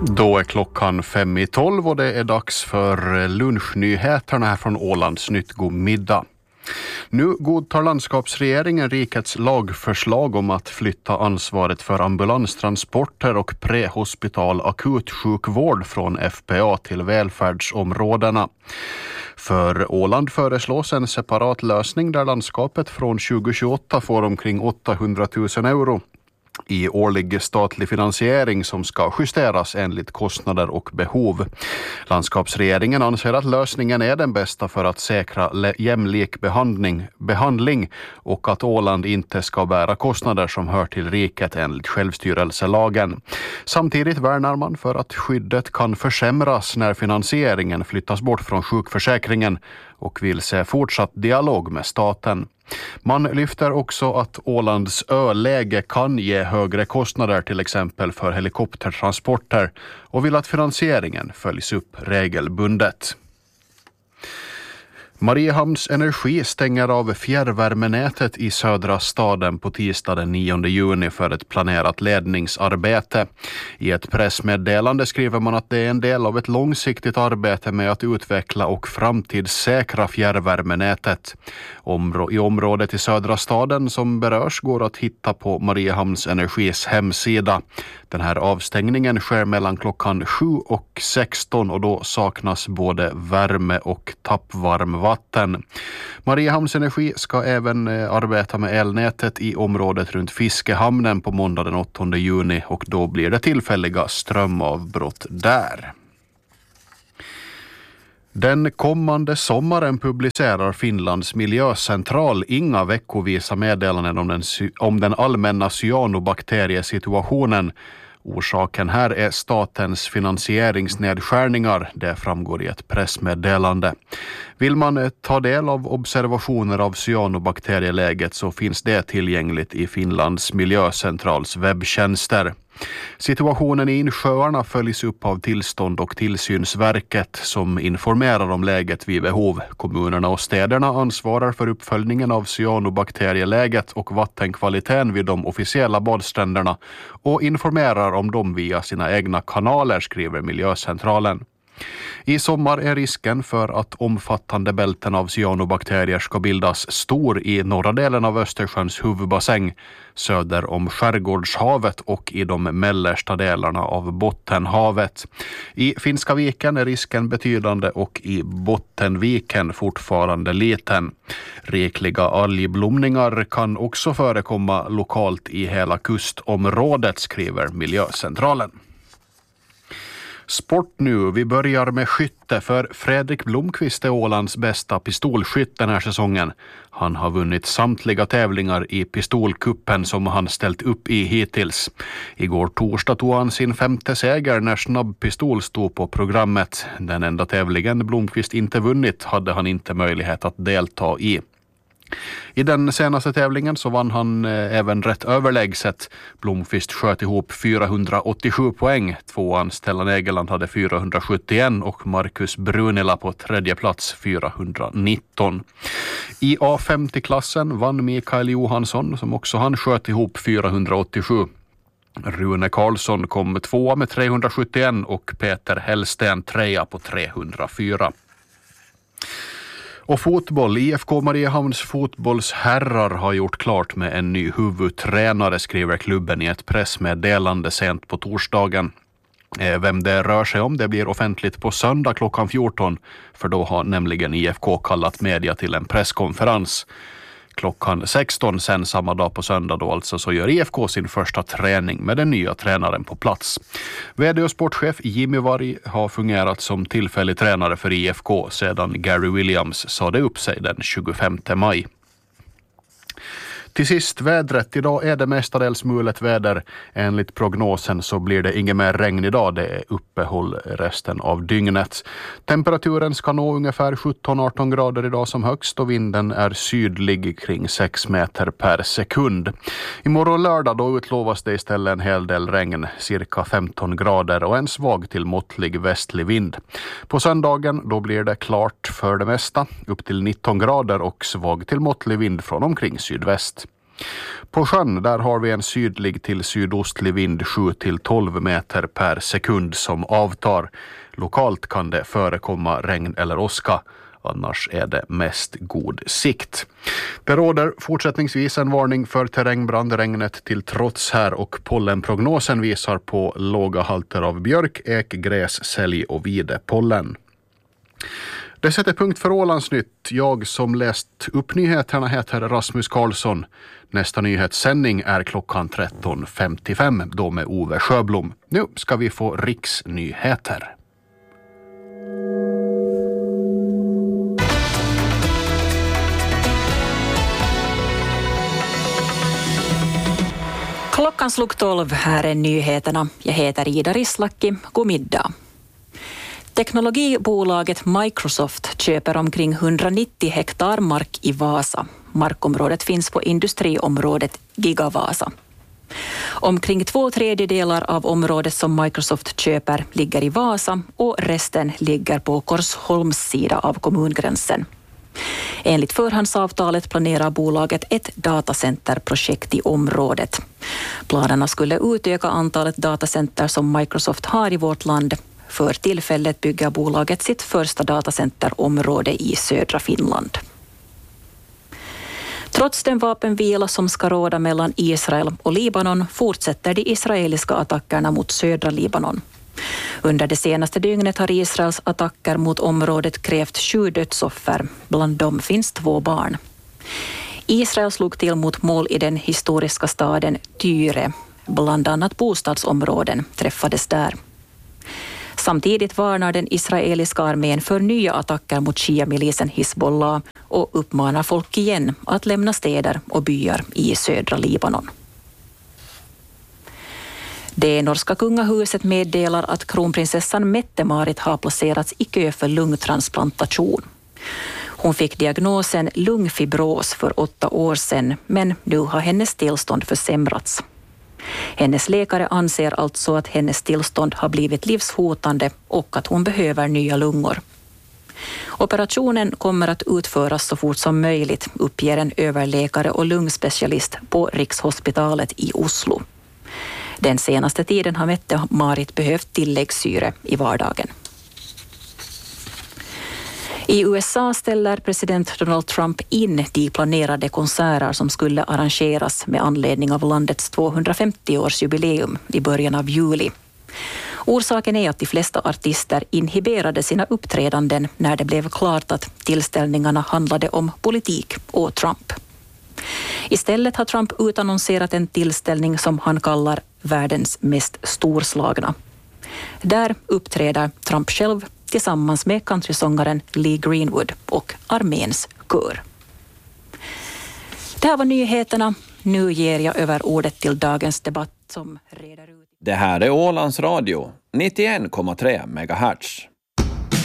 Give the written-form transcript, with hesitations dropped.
Då är klockan 5:12 och det är dags för lunchnyheterna här från Ålandsnytt. God middag. Nu godtar landskapsregeringen rikets lagförslag om att flytta ansvaret för ambulanstransporter och prehospital akutsjukvård från FPA till välfärdsområdena. För Åland föreslås en separat lösning där landskapet från 2028 får omkring 800 000 euro i årlig statlig finansiering som ska justeras enligt kostnader och behov. Landskapsregeringen anser att lösningen är den bästa för att säkra jämlik behandling och att Åland inte ska bära kostnader som hör till riket enligt självstyrelselagen. Samtidigt värnar man för att skyddet kan försämras när finansieringen flyttas bort från sjukförsäkringen och vill se fortsatt dialog med staten. Man lyfter också att Ålands öläge kan ge högre kostnader till exempel för helikoptertransporter och vill att finansieringen följs upp regelbundet. Mariehamns Energi stänger av fjärrvärmenätet i södra staden på tisdag den 9 juni för ett planerat ledningsarbete. I ett pressmeddelande skriver man att det är en del av ett långsiktigt arbete med att utveckla och framtidssäkra fjärrvärmenätet. I området i södra staden som berörs går att hitta på Mariehamns Energis hemsida. Den här avstängningen sker mellan klockan 7 och 16 och då saknas både värme och tappvarmvatten. Mariehamns Energi ska även arbeta med elnätet i området runt Fiskehamnen på måndag den 8 juni och då blir det tillfälliga strömavbrott där. Den kommande sommaren publicerar Finlands miljöcentral inga veckovisa meddelanden om den allmänna cyanobakteriesituationen. Orsaken här är statens finansieringsnedskärningar, det framgår i ett pressmeddelande. Vill man ta del av observationer av cyanobakterieläget så finns det tillgängligt i Finlands miljöcentrals webbtjänster. Situationen i insjöarna följs upp av tillstånd- och tillsynsverket som informerar om läget vid behov. Kommunerna och städerna ansvarar för uppföljningen av cyanobakterieläget och vattenkvaliteten vid de officiella badstränderna och informerar om dem via sina egna kanaler, skriver miljöcentralen. I sommar är risken för att omfattande bälten av cyanobakterier ska bildas stor i norra delen av Östersjöns huvudbassäng, söder om Skärgårdshavet och i de mellersta delarna av Bottenhavet. I Finska viken är risken betydande och i Bottenviken fortfarande liten. Rikliga algblomningar kan också förekomma lokalt i hela kustområdet, skriver miljöcentralen. Sport nu, vi börjar med skytte för Fredrik Blomqvist är Ålands bästa pistolskytt den här säsongen. Han har vunnit samtliga tävlingar i pistolkuppen som han ställt upp i hittills. Igår torsdag tog han sin 5:e seger när snabbpistol stod på programmet. Den enda tävlingen Blomqvist inte vunnit hade han inte möjlighet att delta i. I den senaste tävlingen så vann han även rätt överlägset. Blomqvist sköt ihop 487 poäng. Tvåan Stellan Egeland hade 471 och Marcus Brunila på tredje plats 419. I A50-klassen vann Mikael Johansson som också han sköt ihop 487. Rune Karlsson kom tvåa med 371 och Peter Hellsten trea på 304. Och fotboll. IFK Mariehamns fotbollsherrar har gjort klart med en ny huvudtränare, skriver klubben i ett pressmeddelande sent på torsdagen. Vem det rör sig om det blir offentligt på söndag klockan 14, för då har nämligen IFK kallat media till en presskonferens. Klockan 16 sen samma dag på söndag då alltså så gör IFK sin första träning med den nya tränaren på plats. VD och sportchef Jimmy Varg har fungerat som tillfällig tränare för IFK sedan Gary Williams sade upp sig den 25 maj. Till sist vädret. Idag är det mestadels mulet väder. Enligt prognosen så blir det inget mer regn idag. Det är uppehåll resten av dygnet. Temperaturen ska nå ungefär 17-18 grader idag som högst och vinden är sydlig kring 6 meter per sekund. Imorgon lördag då utlovas det istället en hel del regn, cirka 15 grader och en svag till måttlig västlig vind. På söndagen då blir det klart för det mesta, upp till 19 grader och svag till måttlig vind från omkring sydväst. På sjön där har vi en sydlig till sydostlig vind 7-12 meter per sekund som avtar. Lokalt kan det förekomma regn eller åska. Annars är det mest god sikt. Det råder fortsättningsvis en varning för terrängbrand, regnet till trots här, och pollenprognosen visar på låga halter av björk, ek, gräs, sälj och videpollen. Det sätter punkt för Ålandsnytt. Jag som läst upp nyheterna heter Rasmus Karlsson. Nästa nyhetssändning är klockan 13.55, då med Ove Sjöblom. Nu ska vi få riksnyheter. Klockan slog 12, här är nyheterna. Jag heter Ida Rislaki. God middag. Teknologibolaget Microsoft köper omkring 190 hektar mark i Vasa. Markområdet finns på industriområdet Gigavasa. Omkring 2/3 av området som Microsoft köper ligger i Vasa och resten ligger på Korsholms sida av kommungränsen. Enligt förhandsavtalet planerar bolaget ett datacenterprojekt i området. Planerna skulle utöka antalet datacenter som Microsoft har i vårt land. För tillfället bygger bolaget sitt första datacenterområde i södra Finland. Trots den vapenvila som ska råda mellan Israel och Libanon fortsätter de israeliska attackerna mot södra Libanon. Under det senaste dygnet har Israels attacker mot området krävt 7 dödsoffer. Bland dem finns 2 barn. Israel slog till mot mål i den historiska staden Tyre. Bland annat bostadsområden träffades där. Samtidigt varnar den israeliska armén för nya attacker mot Shia-milisen Hizbollah och uppmanar folk igen att lämna städer och byar i södra Libanon. Det norska kungahuset meddelar att kronprinsessan Mette-Marit har placerats i kö för lungtransplantation. Hon fick diagnosen lungfibros för 8 år sedan, men nu har hennes tillstånd försämrats. Hennes läkare anser alltså att hennes tillstånd har blivit livshotande och att hon behöver nya lungor. Operationen kommer att utföras så fort som möjligt, uppger en överläkare och lungspecialist på Rikshospitalet i Oslo. Den senaste tiden har Mette-Marit behövt tilläggssyre i vardagen. I USA ställer president Donald Trump in de planerade konserter som skulle arrangeras med anledning av landets 250-årsjubileum i början av juli. Orsaken är att de flesta artister inhiberade sina uppträdanden när det blev klart att tillställningarna handlade om politik och Trump. Istället har Trump utannonserat en tillställning som han kallar världens mest storslagna. Där uppträder Trump själv tillsammans med countrysångaren Lee Greenwood och arméns kör. Det här var nyheterna. Nu ger jag över ordet till dagens debatt som reder ut. Det här är Ålands Radio, 91,3 MHz.